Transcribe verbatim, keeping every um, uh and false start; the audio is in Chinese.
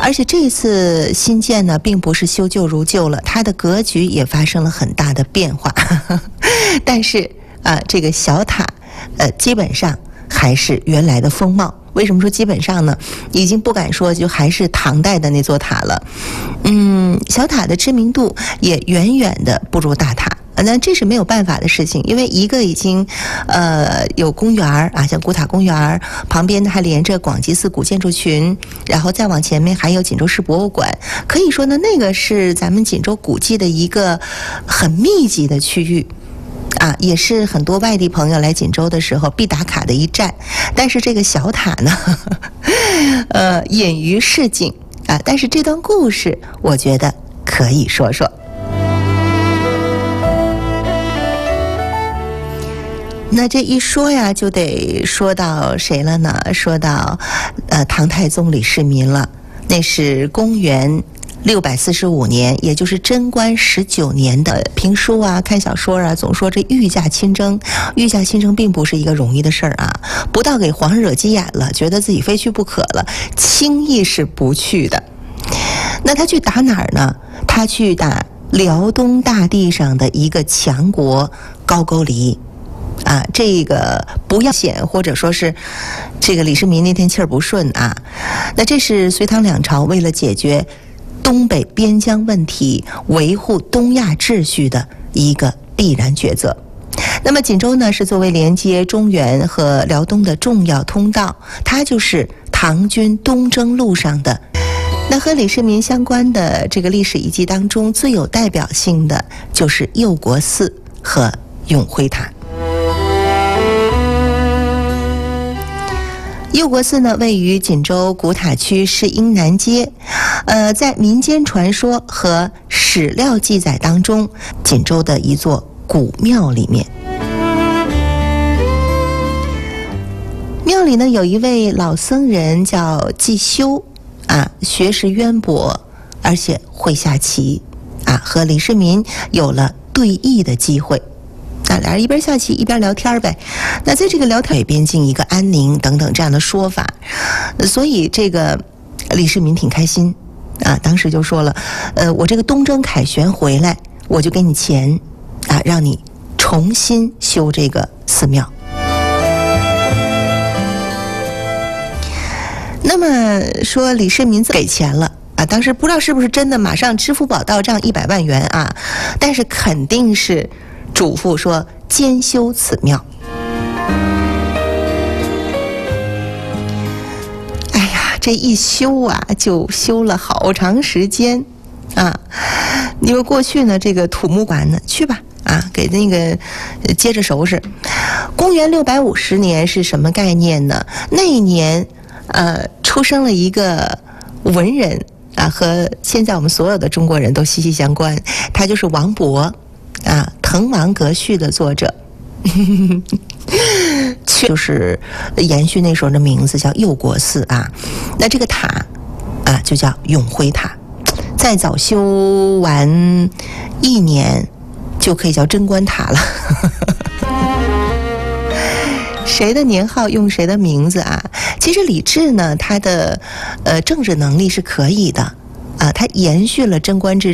而且这次新建呢，并不是修旧如旧了，它的格局也发生了很大的变化。但是啊、呃，这个小塔，呃，基本上还是原来的风貌。为什么说基本上呢？已经不敢说就还是唐代的那座塔了。嗯，小塔的知名度也远远的不如大塔。那这是没有办法的事情，因为一个已经，呃，有公园啊，像古塔公园旁边还连着广济寺古建筑群，然后再往前面还有锦州市博物馆，可以说呢，那个是咱们锦州古迹的一个很密集的区域。啊，也是很多外地朋友来锦州的时候必打卡的一站。但是这个小塔呢，呵呵呃，隐于市井啊。但是这段故事，我觉得可以说说。那这一说呀，就得说到谁了呢？说到呃唐太宗李世民了。那是公元六百四十五年，也就是贞观十九年的评书啊，看小说啊，总说这御驾亲征，御驾亲征并不是一个容易的事儿啊，不到给皇上惹急眼了，觉得自己非去不可了，轻易是不去的。那他去打哪儿呢？他去打辽东大地上的一个强国高句丽。啊，这个不要险，或者说是这个李世民那天气儿不顺啊。那这是隋唐两朝为了解决东北边疆问题、维护东亚秩序的一个必然抉择。那么锦州呢，是作为连接中原和辽东的重要通道，它就是唐军东征路上的。那和李世民相关的这个历史遗迹当中，最有代表性的就是佑国寺和永徽塔。佑国寺呢，位于锦州古塔区市英南街。呃，在民间传说和史料记载当中，锦州的一座古庙里面，庙里呢有一位老僧人叫季修啊，学识渊博，而且会下棋啊，和李世民有了对弈的机会。啊，俩人一边下棋一边聊天呗。那在这个聊天北边境一个安宁等等这样的说法，所以这个李世民挺开心啊，当时就说了，呃，我这个东征凯旋回来，我就给你钱啊，让你重新修这个寺庙。那么说李世民给钱了啊，当时不知道是不是真的，马上支付宝到账一百万元啊，但是肯定是嘱咐说兼修此庙。哎呀，这一修啊，就修了好长时间啊！因为过去呢，这个土木馆呢，去吧啊，给那个接着收拾。公元六百五十年是什么概念呢？那一年，呃，出生了一个文人啊，和现在我们所有的中国人都息息相关。他就是王勃。啊，《滕王阁序》的作者，就是延续那时候的名字叫佑国寺啊。那这个塔啊，就叫永徽塔。再早修完一年，就可以叫贞观塔了。谁的年号用谁的名字啊？其实李治呢，他的呃政治能力是可以的啊，他延续了贞观之